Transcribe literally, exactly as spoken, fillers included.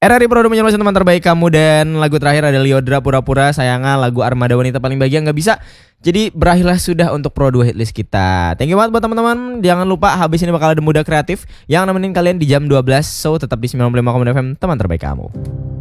R R I Pro menyeluruhkan teman terbaik kamu. Dan lagu terakhir ada Lyodra Pura-Pura Sayangnya, lagu Armada Wanita Paling Bahagia Nggak Bisa. Jadi berakhirlah sudah untuk Pro dua hitlist kita. Thank you banget buat teman-teman. Jangan lupa habis ini bakal ada Muda Kreatif yang nemenin kalian di jam dua belas. So tetap di sembilan puluh lima koma enam F M, teman terbaik kamu.